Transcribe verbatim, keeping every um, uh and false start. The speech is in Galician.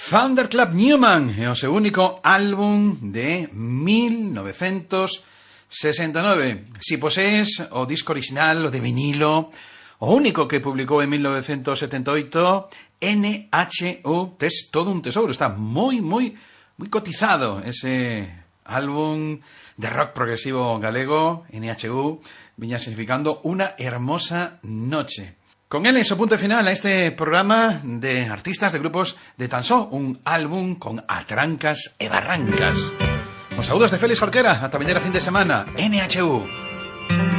Thunderclap Newman é o seu único álbum de mil novecentos sesenta e nove. Si posees o disco original, o de vinilo, o único que publicou en mil novecentos setenta e oito, N H U, tes todo un tesouro. Está moi, moi, moi cotizado ese álbum de rock progresivo galego. N H U viña significando Una hermosa noche. Con eles o punto final a este programa de artistas de grupos de tan só un álbum con atrancas e barrancas. Os saúdos de Félix Jorquera, ata vindeira fin de semana. N H U.